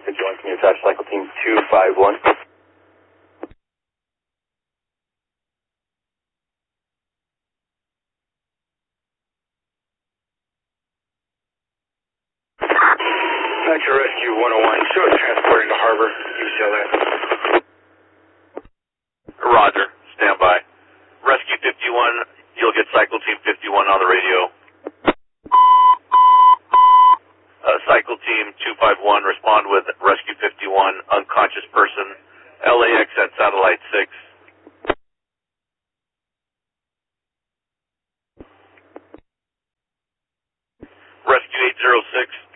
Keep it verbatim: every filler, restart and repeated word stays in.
fifty-one, can you attach cycle team two five one? Back to rescue one oh one, show us transporting to harbor, you tell that. Roger, stand by. Rescue fifty-one, you'll get cycle team fifty-one on the radio. Uh, cycle team two five one, respond with rescue fifty-one, unconscious person, L A X at satellite six. Rescue eight zero six.